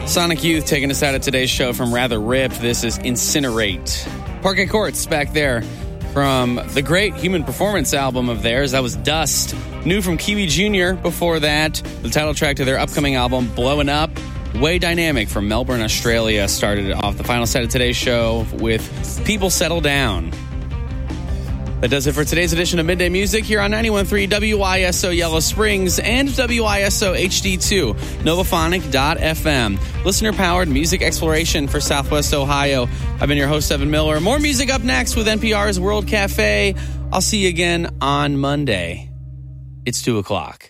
Sonic Youth taking us out of today's show from Rather Ripped. This is Incinerate. Parquet Courts back there from the great Human Performance album of theirs. That was Dust. New from Kiwi Jr. Before that, the title track to their upcoming album, Blowing Up. Way Dynamic from Melbourne, Australia. Started off the final set of today's show with People Settle Down. That does it for today's edition of Midday Music here on 91.3 WISO Yellow Springs and WISO HD2, Novaphonic.fm. Listener-powered music exploration for Southwest Ohio. I've been your host, Evan Miller. More music up next with NPR's World Cafe. I'll see you again on Monday. It's 2 o'clock.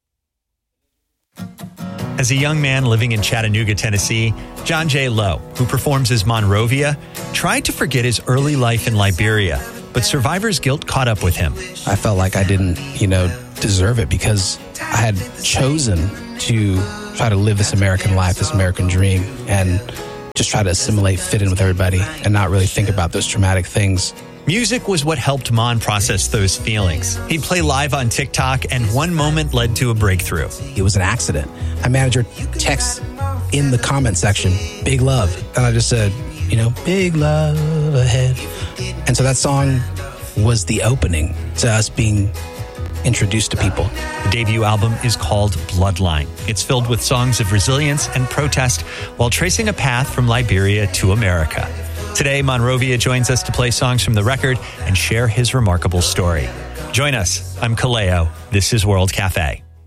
As a young man living in Chattanooga, Tennessee, John J. Lowe, who performs as Monrovia, tried to forget his early life in Liberia, but survivor's guilt caught up with him. I felt like I didn't, deserve it because I had chosen to try to live this American life, this American dream, and just try to assimilate, fit in with everybody, and not really think about those traumatic things. Music was what helped Mon process those feelings. He'd play live on TikTok, and one moment led to a breakthrough. It was an accident. My manager texts in the comment section, "Big love." And I just said, "Big love ahead." And so that song was the opening to us being introduced to people. The debut album is called Bloodline. It's filled with songs of resilience and protest while tracing a path from Liberia to America. Today, Monrovia joins us to play songs from the record and share his remarkable story. Join us. I'm Kaleo. This is World Cafe.